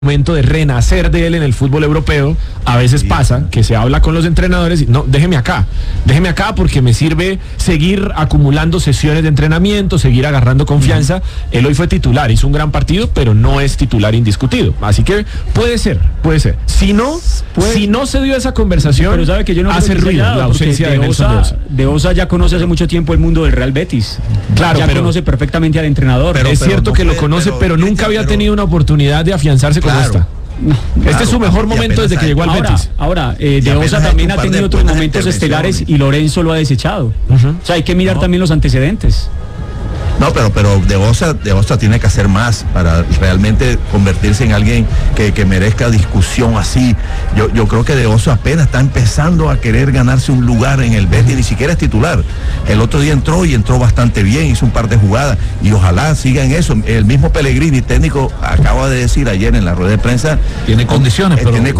momento de renacer de él en el fútbol europeo. A veces pasa que se habla con los entrenadores y no, déjeme acá porque me sirve seguir acumulando sesiones de entrenamiento, seguir agarrando confianza. Él hoy fue titular, hizo un gran partido, pero no es titular indiscutido, así que puede ser. Si no se dio esa conversación, pero sabe que yo no hace ruido la ausencia de Nelson de Osa. De Osa ya conoce hace mucho tiempo el mundo del Real Betis. Claro, ya conoce perfectamente al entrenador. Es cierto no que puede, lo conoce, pero nunca había tenido una oportunidad de afianzarse como esta. Este es su mejor momento desde que llegó al Betis. Ahora, De Osa también ha tenido otros momentos estelares y Lorenzo lo ha desechado. O sea, hay que mirar también los antecedentes. No, pero De Osa tiene que hacer más para realmente convertirse en alguien que merezca discusión así. Yo creo que De Osa apenas está empezando a querer ganarse un lugar en el Betis, ni siquiera es titular. El otro día entró bastante bien, hizo un par de jugadas y ojalá siga en eso. El mismo Pellegrini, técnico, acaba de decir ayer en la rueda de prensa, tiene condiciones,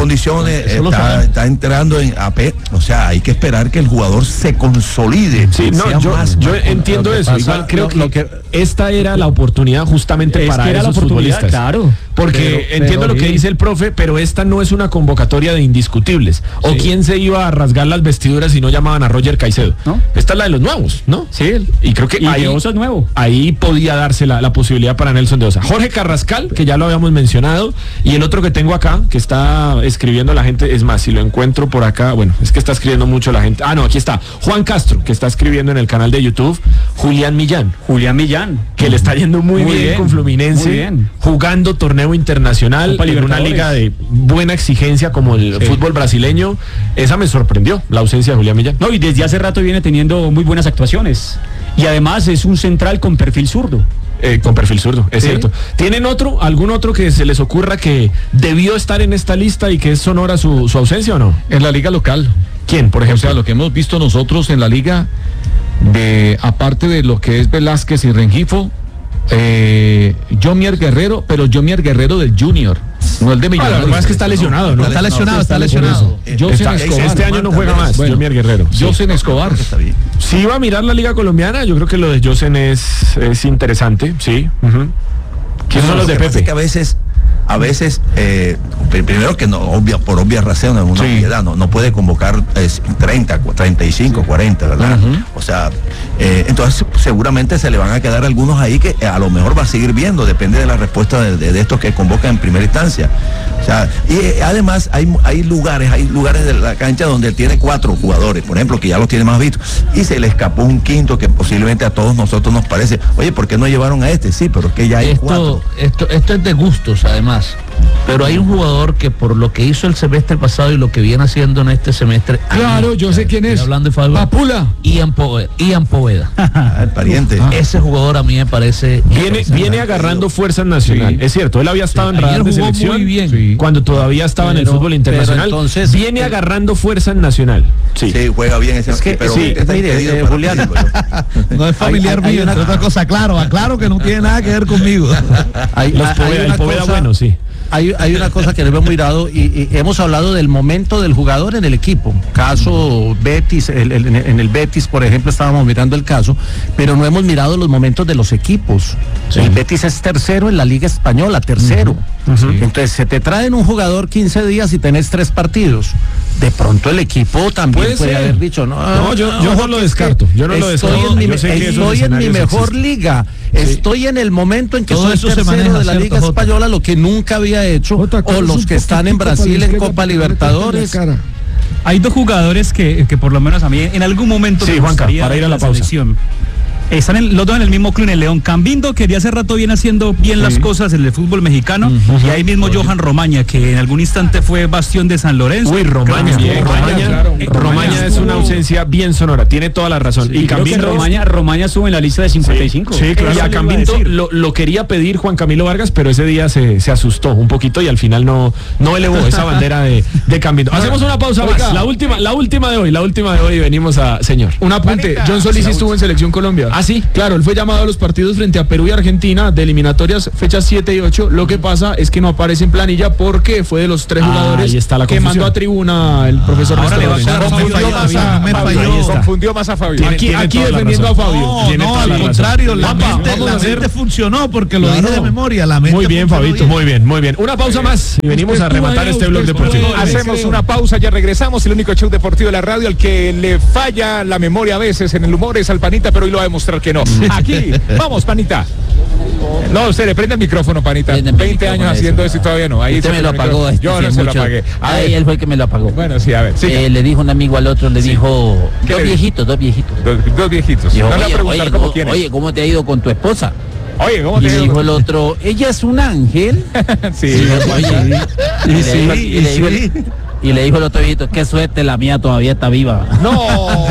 está entrando en AP, o sea, hay que esperar que el jugador se consolide. Sí, no, yo entiendo eso. Igual creo que esta era la oportunidad justamente para esos futbolistas. Claro. Porque entiendo lo que dice el profe, pero esta no es una convocatoria de indiscutibles. O quién se iba a rasgar las vestiduras si no llamaban a Roger Caicedo. ¿No? Esta es la de los nuevos, ¿no? Sí. Y creo que ahí, De Osa es nuevo. Ahí podía darse la posibilidad para Nelson de Osa. Jorge Carrascal, que ya lo habíamos mencionado, y el otro que tengo acá, que está escribiendo la gente, es más, si lo encuentro por acá, bueno, es que está escribiendo mucho la gente. No, aquí está. Juan Castro, que está escribiendo en el canal de YouTube. Julián Millán, que le está yendo muy bien con Fluminense, jugando torneo internacional en una liga de buena exigencia como el fútbol brasileño. Esa me sorprendió, la ausencia de Julián Millán. No, y desde hace rato viene teniendo muy buenas actuaciones. Y además es un central con perfil zurdo. Con perfil zurdo, es cierto. ¿Tienen algún otro que se les ocurra que debió estar en esta lista y que es sonora su ausencia o no? En la liga local. ¿Quién, por ejemplo? O sea, lo que hemos visto nosotros en la liga, aparte de lo que es Velázquez y Rengifo, Jomier Guerrero, pero Jomier Guerrero del Junior, no el de Millonarios. Además que está lesionado, ¿no? Está lesionado. Este año no juega más, Jomier Guerrero. Josen Escobar. Si iba a mirar la liga colombiana, yo creo que lo de Josen es interesante, sí. ¿Quiénes son los de Pepe? Que a veces primero que por obvias razones una obviedad, no puede convocar 30, 35, 40, ¿verdad? O sea, entonces seguramente se le van a quedar algunos ahí que a lo mejor va a seguir viendo, depende de la respuesta de estos que convocan en primera instancia. O sea, y además hay lugares de la cancha donde él tiene 4 jugadores, por ejemplo, que ya los tiene más vistos, y se le escapó un quinto que posiblemente a todos nosotros nos parece, oye, ¿por qué no llevaron a este? Sí, pero es que ya hay 4. Esto es de gustos, además. Pero hay un jugador que por lo que hizo el semestre pasado y lo que viene haciendo en este semestre. Claro, yo sé quién es. Hablando de Fabio. Papula. Ian Poveda. El pariente. Ese jugador a mí me parece. Viene agarrando fuerza en Nacional. Es cierto, él había estado en radar de selección muy bien. cuando todavía estaba en el fútbol internacional. Entonces, viene agarrando fuerza en Nacional. Sí, juega bien ese. Pero mire, Julián, no es familiar mío, es otra cosa. Aclaro que no tiene nada que ver conmigo. El Poveda bueno, sí. Hay una cosa que hemos mirado y hemos hablado del momento del jugador en el equipo. Caso Betis, en el Betis, por ejemplo, estábamos mirando el caso, pero no hemos mirado los momentos de los equipos. El Betis es tercero en la Liga Española, tercero. Entonces, se te traen un jugador 15 días y tenés 3 partidos. De pronto el equipo también puede haber dicho, yo no lo descarto. Yo no lo descarto. Estoy en mi mejor liga. Estoy en el momento en que soy tercero de la Liga Española, lo que nunca había hecho, o los que están en Brasil en Copa Libertadores. Hay 2 jugadores que por lo menos a mí en algún momento me gustaría para ir a la pausa. Están los dos en el mismo club, en el León. Cambindo, que de hace rato viene haciendo bien las cosas en el fútbol mexicano. Y ahí mismo Johan Romaña, que en algún instante fue bastión de San Lorenzo. Uy, Romaña es una ausencia bien sonora, tiene toda la razón. Y Cambindo, Romaña sube en la lista de 55. Sí, claro. Y a Cambindo lo quería pedir Juan Camilo Vargas, pero ese día se asustó un poquito y al final no elevó esa bandera de Cambindo. Hacemos una pausa más. La última de hoy, venimos a señor. Un apunte, John Solís estuvo en Selección Colombia. Ah, sí. Claro, él fue llamado a los partidos frente a Perú y Argentina de eliminatorias fechas 7 y 8. Lo que pasa es que no aparece en planilla porque fue de los 3 jugadores ahí está la que confusión. mandó a tribuna el profesor Ahora le va a Néstor quedar Lorenzo. Confundió más a Fabio. Aquí Tiene toda la defendiendo a razón. Fabio. No, al contrario, la mente funcionó porque lo dije de memoria. La mente Muy bien, funcionó Fabito, muy bien, muy bien. Una pausa más y venimos a rematar este blog deportivo. Hacemos una pausa, ya regresamos. El único show deportivo de la radio al que le falla la memoria a veces en el humor es al Panita, pero hoy lo va a demostrar que no. Aquí, vamos, Panita. No, usted le prende el micrófono, Panita. 20 años haciendo eso y todavía no. Ahí usted me lo apagó. Yo no se lo apagué. Ahí él fue el que me lo apagó. Bueno, sí, a ver. Le dijo un amigo al otro, le dijo, dos viejitos. Dos viejitos. Dijo, No le voy a preguntar cómo quién es. oye, ¿cómo te ha ido con tu esposa? Oye, ¿cómo Y te le ha dijo ido? el otro, ella es un ángel. Sí. Y le dijo el otro viejito, qué suerte, la mía todavía está viva. No.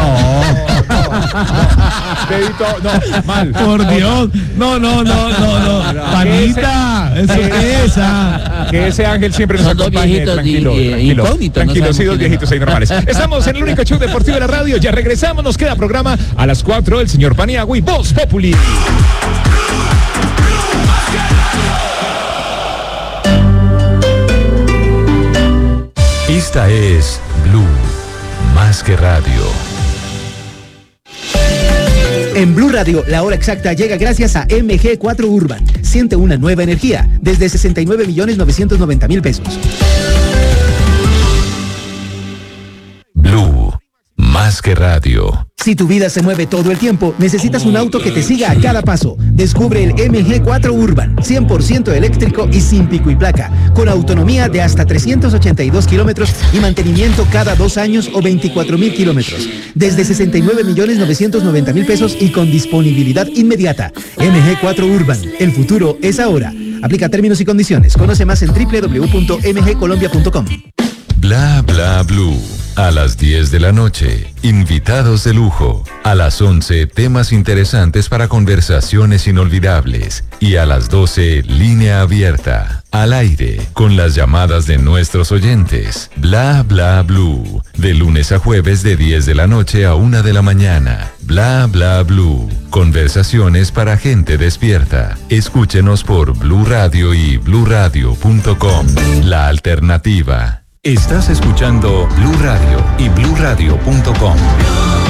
Dedito, no, mal. Por Dios. No. Panita, ¿eso qué es? Que ese ángel siempre nos Son dos acompañe. viejitos Tranquilo, incógnitos, no tranquilo, sabemos sí, dos quién es. viejitos ahí normales. Estamos en el único show deportivo de la radio. Ya regresamos, nos queda programa a las 4. El señor Paniagua y Voz Populi. Esta es Blue, más que radio. En Blue Radio, la hora exacta llega gracias a MG4 Urban. Siente una nueva energía desde 69.990.000 pesos. Blue, más que radio. Si tu vida se mueve todo el tiempo, necesitas un auto que te siga a cada paso. Descubre el MG4 Urban, 100% eléctrico y sin pico y placa, con autonomía de hasta 382 kilómetros y mantenimiento cada 2 años o 24.000 kilómetros. Desde 69.990.000 pesos y con disponibilidad inmediata. MG4 Urban, el futuro es ahora. Aplica términos y condiciones. Conoce más en www.mgcolombia.com. Bla bla blue. A las 10 de la noche, invitados de lujo. A las 11, temas interesantes para conversaciones inolvidables. Y a las 12, línea abierta. Al aire, con las llamadas de nuestros oyentes. Bla bla blue. De lunes a jueves de 10 de la noche a 1 de la mañana. Bla bla blue. Conversaciones para gente despierta. Escúchenos por Blue Radio y bluradio.com. La alternativa. Estás escuchando Blue Radio y bluradio.com.